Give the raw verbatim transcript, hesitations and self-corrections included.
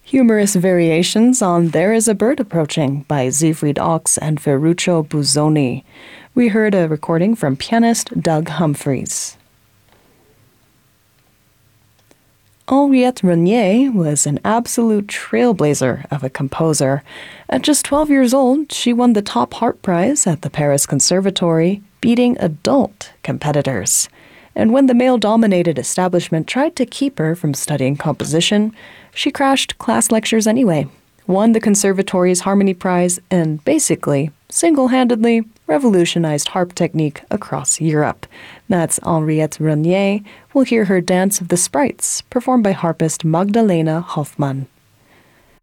Humorous variations on There Is a Bird Approaching by Siegfried Ochs and Ferruccio Busoni. We heard a recording from pianist Doug Humphreys. Henriette Renier was an absolute trailblazer of a composer. At just twelve years old, she won the top harp prize at the Paris Conservatory, beating adult competitors. And when the male-dominated establishment tried to keep her from studying composition, she crashed class lectures anyway, won the Conservatory's Harmony Prize, and basically, single-handedly revolutionized harp technique across Europe. That's Henriette Renier. We'll hear her Dance of the Sprites, performed by harpist Magdalena Hoffmann.